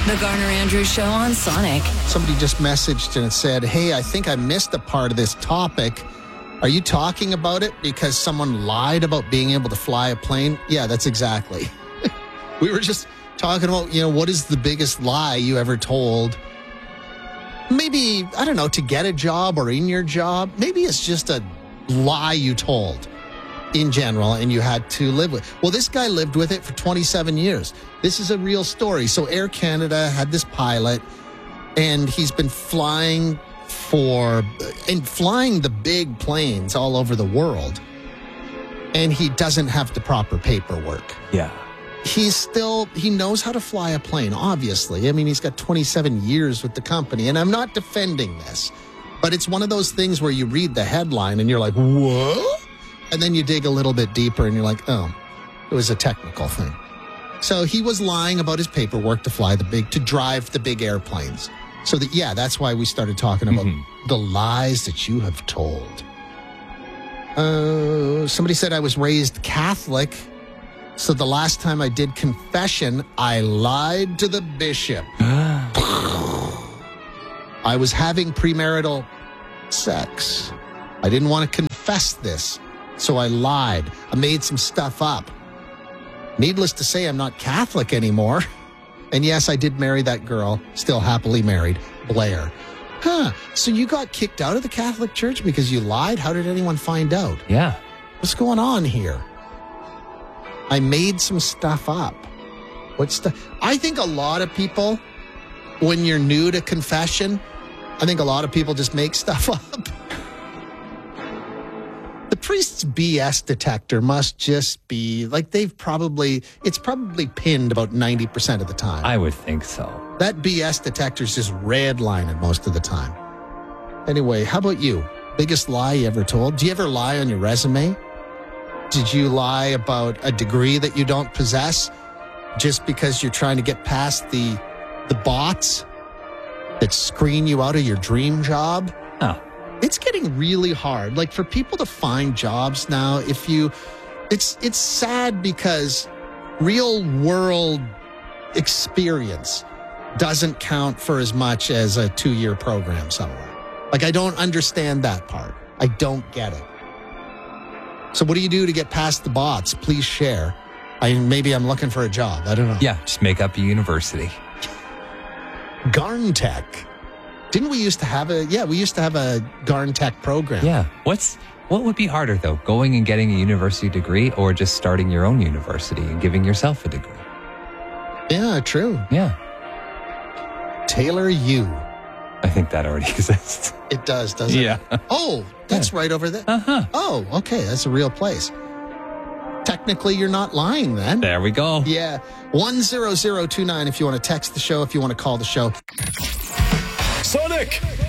The Garner Andrews Show on Sonic. Somebody just messaged and it said, hey, I think I missed a part of this topic. Are you talking about it because someone lied about being able to fly a plane? Yeah, that's exactly. We were just talking about, what is the biggest lie you ever told? Maybe, I don't know, to get a job or in your job. Maybe it's just a lie you told in general and you had to live with. Well, this guy lived with it for 27 years. This is a real story. So Air Canada had this pilot and he's been flying the big planes all over the world. And he doesn't have the proper paperwork. Yeah. He knows how to fly a plane, obviously. I mean, he's got 27 years with the company. And I'm not defending this, but it's one of those things where you read the headline and you're like, what? And then you dig a little bit deeper and you're like, oh, it was a technical thing. So he was lying about his paperwork to drive the big airplanes. So that's why we started talking about the lies that you have told. Somebody said I was raised Catholic. So the last time I did confession, I lied to the bishop. I was having premarital sex. I didn't want to confess this. So I lied. I made some stuff up. Needless to say, I'm not Catholic anymore. And yes, I did marry that girl, still happily married, Blair. So you got kicked out of the Catholic Church because you lied? How did anyone find out? Yeah. What's going on here? I made some stuff up. I think a lot of people, when you're new to confession, I think a lot of people just make stuff up. The priest's BS detector must just be like it's probably pinned about 90% of the time. I would think so. That BS detector's just redlining most of the time. Anyway, how about you? Biggest lie you ever told? Do you ever lie on your resume? Did you lie about a degree that you don't possess just because you're trying to get past the bots that screen you out of your dream job? Oh. It's getting really hard. Like for people to find jobs now, it's sad because real world experience doesn't count for as much as a 2-year program somewhere. Like I don't understand that part. I don't get it. So what do you do to get past the bots? Please share. Maybe I'm looking for a job. I don't know. Yeah, just make up a university. Garntech. Didn't we used to have a Garntech program? Yeah. What would be harder though? Going and getting a university degree or just starting your own university and giving yourself a degree? Yeah, true. Yeah. Taylor U. I think that already exists. It does, doesn't it? Yeah. Oh, that's right over there. Uh-huh. Oh, okay. That's a real place. Technically, you're not lying then. There we go. Yeah. 10029 if you want to text the show, if you want to call the show. Sonic